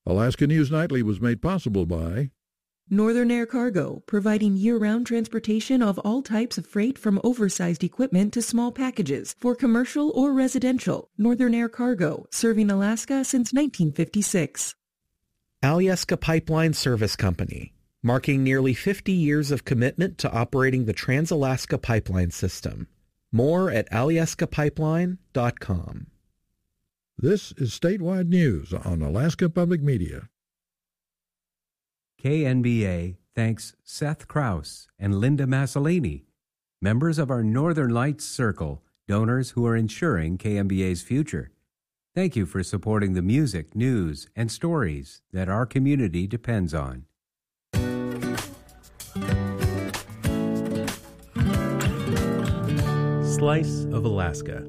Alaska News Nightly was made possible by Northern Air Cargo, providing year-round transportation of all types of freight from oversized equipment to small packages for commercial or residential. Northern Air Cargo, serving Alaska since 1956. Alyeska Pipeline Service Company, marking nearly 50 years of commitment to operating the Trans-Alaska Pipeline System. More at alyeskapipeline.com. This is statewide news on Alaska Public Media. KNBA thanks Seth Krause and Linda Massolini, members of our Northern Lights Circle, donors who are ensuring KNBA's future. Thank you for supporting the music, news, and stories that our community depends on. Slice of Alaska.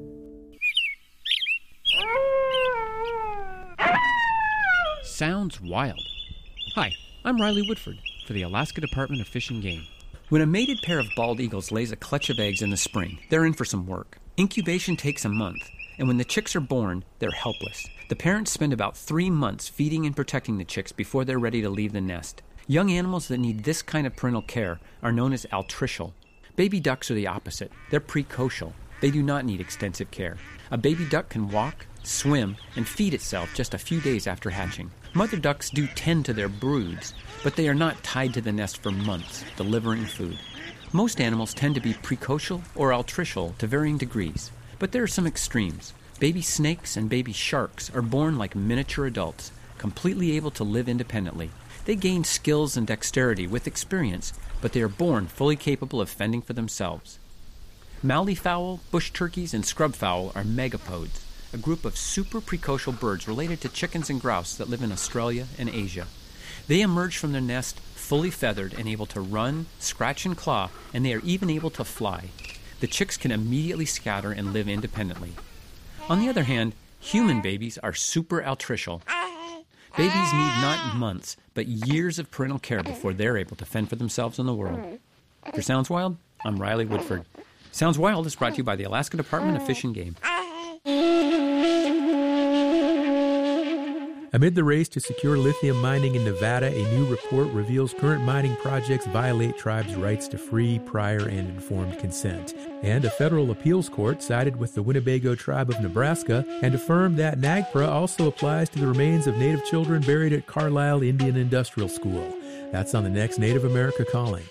Sounds wild. Hi, I'm Riley Woodford for the Alaska Department of Fish and Game. When a mated pair of bald eagles lays a clutch of eggs in the spring, they're in for some work. Incubation takes a month, and when the chicks are born, they're helpless. The parents spend about 3 months feeding and protecting the chicks before they're ready to leave the nest. Young animals that need this kind of parental care are known as altricial. Baby ducks are the opposite. They're precocial. They do not need extensive care. A baby duck can walk, swim, and feed itself just a few days after hatching. Mother ducks do tend to their broods, but they are not tied to the nest for months, delivering food. Most animals tend to be precocial or altricial to varying degrees, but there are some extremes. Baby snakes and baby sharks are born like miniature adults, completely able to live independently. They gain skills and dexterity with experience, but they are born fully capable of fending for themselves. Malleefowl, bush turkeys, and scrubfowl are megapodes, a group of super precocial birds related to chickens and grouse that live in Australia and Asia. They emerge from their nest fully feathered and able to run, scratch, and claw, and they are even able to fly. The chicks can immediately scatter and live independently. On the other hand, human babies are super altricial. Babies need not months, but years of parental care before they're able to fend for themselves in the world. For Sounds Wild, I'm Riley Woodford. Sounds Wild is brought to you by the Alaska Department of Fish and Game. Amid the race to secure lithium mining in Nevada, a new report reveals current mining projects violate tribes' rights to free, prior, and informed consent. And a federal appeals court sided with the Winnebago tribe of Nebraska and affirmed that NAGPRA also applies to the remains of Native children buried at Carlisle Indian Industrial School. That's on the next Native America Calling.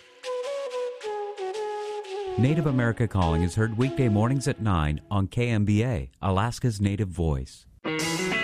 Native America Calling is heard weekday mornings at 9 on KMBA, Alaska's Native Voice.